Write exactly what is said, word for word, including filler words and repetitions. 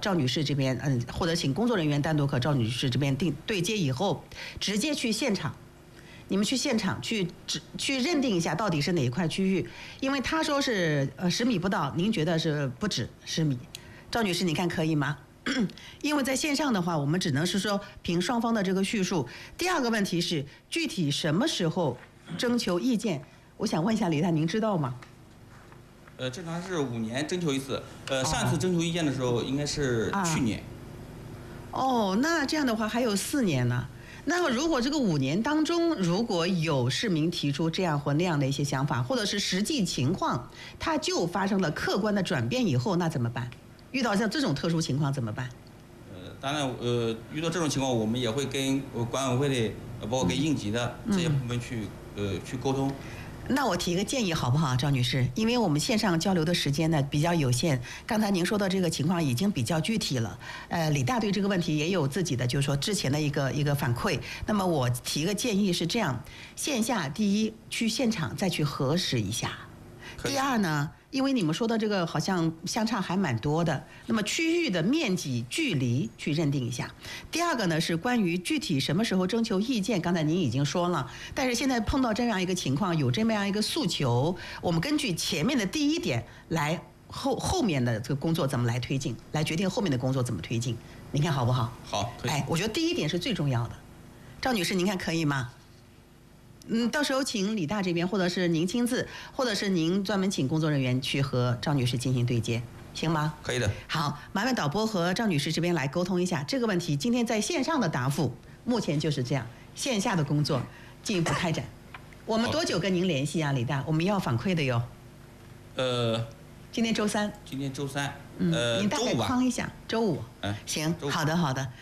赵女士这边，嗯，或者请工作人员单独和赵女士这边定对接以后，直接去现场。你们去现场去去认定一下到底是哪一块区域，因为他说是呃十米不到，您觉得是不止十米，赵女士你看可以吗？因为在线上的话，我们只能是说凭双方的这个叙述。第二个问题是具体什么时候征求意见？我想问一下李太，您知道吗？ 呃，正常是五年征求一次，呃，上次征求意见的时候应该是去年。 啊、哦，那这样的话还有四年呢。那么，如果这个五年当中，如果有市民提出这样或那样的一些想法，或者是实际情况，它就发生了客观的转变以后，那怎么办？遇到像这种特殊情况怎么办？ 呃，当然，呃，遇到这种情况，我们也会跟管委会的，包括跟应急的这些部门去，嗯、呃，去沟通。 那我提一个建议好不好，赵女士？因为我们线上交流的时间呢比较有限，刚才您说的这个情况已经比较具体了。呃，李大对这个问题也有自己的，就是说之前的一个一个反馈。那么我提一个建议是这样：线下第一去现场再去核实一下；第二呢，因为你们说的这个好像相差还蛮多的，那么区域的面积、距离去认定一下。第二个呢是关于具体什么时候征求意见，刚才您已经说了，但是现在碰到这样一个情况，有这么样一个诉求，我们根据前面的第一点来后后面的这个工作怎么来推进，来决定后面的工作怎么推进，您看好不好？ 好，可以。 哎，我觉得第一点是最重要的。赵女士，您看可以吗？嗯，到时候请李大这边，或者是您亲自，或者是您专门请工作人员去和赵女士进行对接，行吗？ 可以的。 好，麻烦导播和赵女士这边来沟通一下这个问题。今天在线上的答复，目前就是这样，线下的工作进一步开展。我们多久跟您联系啊，李大？我们要反馈的哟。 呃， 今天周三。 今天周三。 嗯， 呃， 您大概框一下，周五。 嗯， 行，好的，好的。